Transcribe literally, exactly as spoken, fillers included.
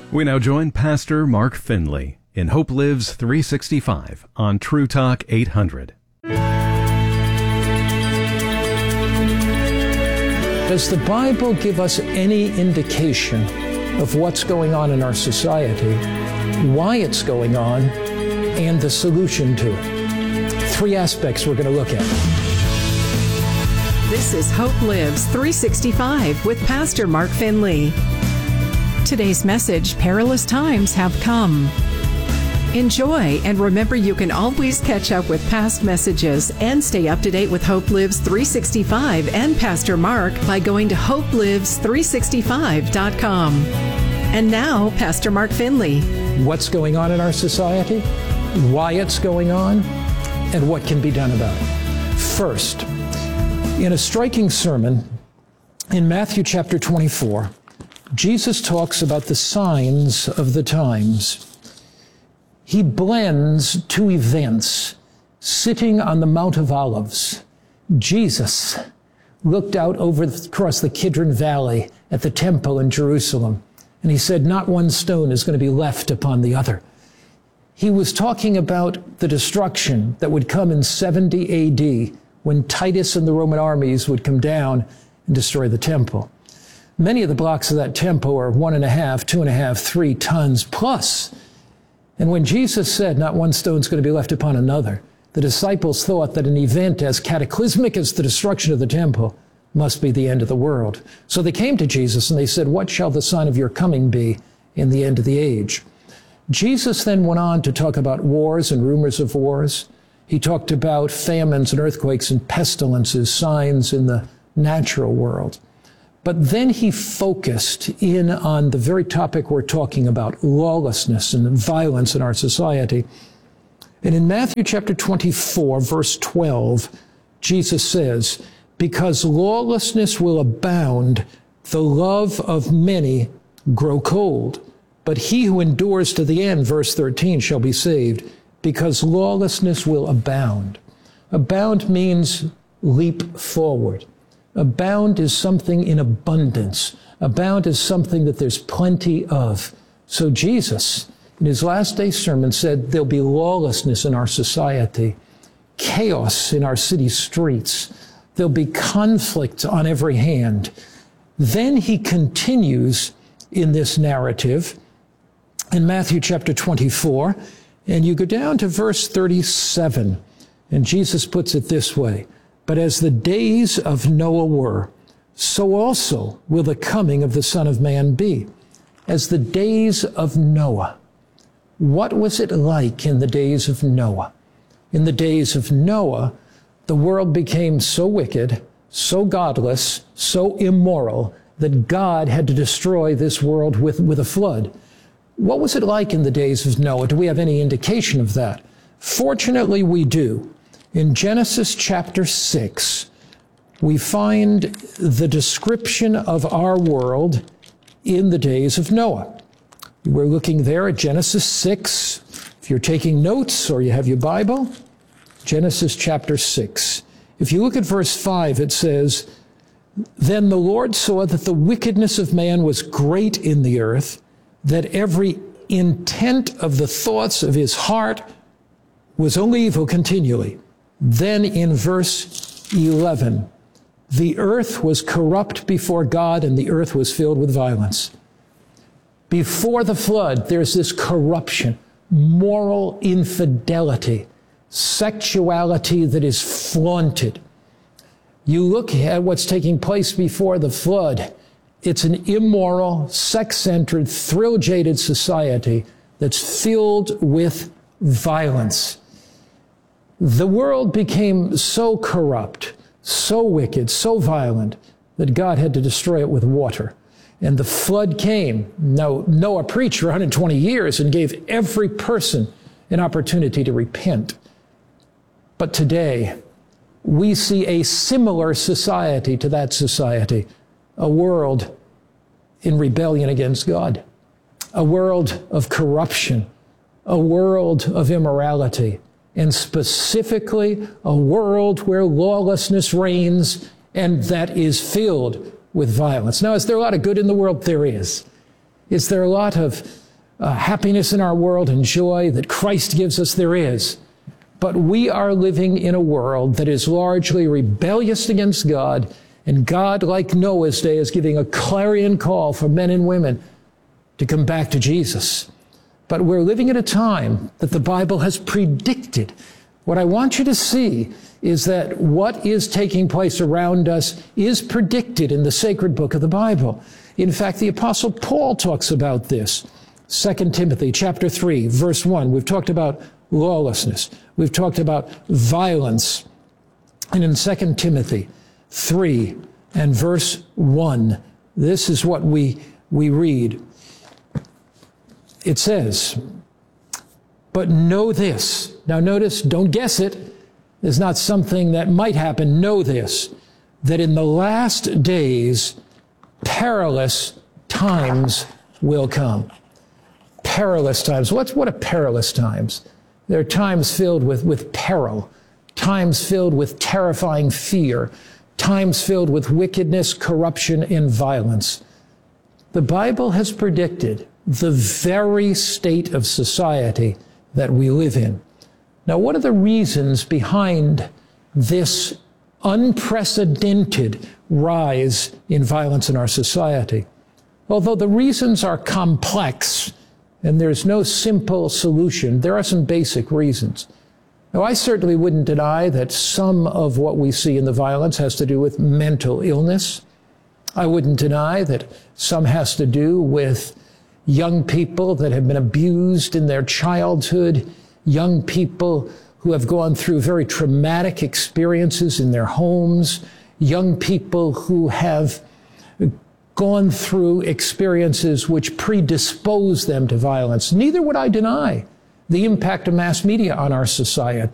We now join Pastor Mark Finley in Hope Lives three sixty-five on True Talk eight hundred. Does the Bible give us any indication of what's going on in our society, why it's going on, and the solution to it? Three aspects we're going to look at. This is Hope Lives three sixty-five with Pastor Mark Finley. Today's message, Perilous Times Have Come. Enjoy, and remember you can always catch up with past messages and stay up to date with Hope Lives three sixty-five and Pastor Mark by going to hope lives three sixty-five dot com. And now, Pastor Mark Finley. What's going on in our society, why it's going on, and what can be done about it. First, in a striking sermon in Matthew chapter twenty-four, Jesus talks about the signs of the times. He blends two events. Sitting on the Mount of Olives, Jesus looked out over across the Kidron Valley at the temple in Jerusalem, and he said, not one stone is going to be left upon the other. He was talking about the destruction that would come in seventy A D when Titus and the Roman armies would come down and destroy the temple. Many of the blocks of that temple are one and a half, two and a half, three tons plus. And when Jesus said, not one stone is going to be left upon another, the disciples thought that an event as cataclysmic as the destruction of the temple must be the end of the world. So they came to Jesus and they said, what shall the sign of your coming be in the end of the age? Jesus then went on to talk about wars and rumors of wars. He talked about famines and earthquakes and pestilences, signs in the natural world. But then he focused in on the very topic we're talking about, lawlessness and violence in our society. And in Matthew chapter twenty-four, verse twelve, Jesus says, because lawlessness will abound, the love of many grow cold. But he who endures to the end, verse thirteen, shall be saved, because lawlessness will abound. Abound means leap forward. Abound is something in abundance. Abound is something that there's plenty of. So Jesus, in his last day sermon, said there'll be lawlessness in our society, chaos in our city streets. There'll be conflict on every hand. Then he continues in this narrative in Matthew chapter twenty-four, and you go down to verse thirty-seven, and Jesus puts it this way. But as the days of Noah were, so also will the coming of the Son of Man be. As the days of Noah. What was it like in the days of Noah? In the days of Noah, the world became so wicked, so godless, so immoral, that God had to destroy this world with, with a flood. What was it like in the days of Noah? Do we have any indication of that? Fortunately, we do. In Genesis chapter six, we find the description of our world in the days of Noah. We're looking there at Genesis six. If you're taking notes or you have your Bible, Genesis chapter six. If you look at verse five, it says, then the Lord saw that the wickedness of man was great in the earth, that every intent of the thoughts of his heart was only evil continually. Then in verse eleven, the earth was corrupt before God and the earth was filled with violence. Before the flood, there's this corruption, moral infidelity, sexuality that is flaunted. You look at what's taking place before the flood, it's an immoral, sex-centered, thrill-jaded society that's filled with violence. The world became so corrupt, so wicked, so violent, that God had to destroy it with water. And the flood came. Now, Noah preached for one hundred twenty years and gave every person an opportunity to repent. But today, we see a similar society to that society, a world in rebellion against God, a world of corruption, a world of immorality, and specifically a world where lawlessness reigns and that is filled with violence. Now, is there a lot of good in the world? There is. Is there a lot of uh, happiness in our world and joy that Christ gives us? There is. But we are living in a world that is largely rebellious against God, and God, like Noah's day, is giving a clarion call for men and women to come back to Jesus. But we're living at a time that the Bible has predicted. What I want you to see is that what is taking place around us is predicted in the sacred book of the Bible. In fact, the Apostle Paul talks about this. Second Timothy chapter three, verse one. We've talked about lawlessness. We've talked about violence. And in Second Timothy three and verse one, this is what we, we read. It says, "But know this." Now notice, don't guess it. It's not something that might happen. Know this, that in the last days, perilous times will come. Perilous times. What's, what are perilous times? They're times filled with, with peril, times filled with terrifying fear, times filled with wickedness, corruption, and violence. The Bible has predicted the very state of society that we live in. Now, what are the reasons behind this unprecedented rise in violence in our society? Although the reasons are complex and there's no simple solution, there are some basic reasons. Now, I certainly wouldn't deny that some of what we see in the violence has to do with mental illness. I wouldn't deny that some has to do with young people that have been abused in their childhood, young people who have gone through very traumatic experiences in their homes, young people who have gone through experiences which predispose them to violence. Neither would I deny the impact of mass media on our society.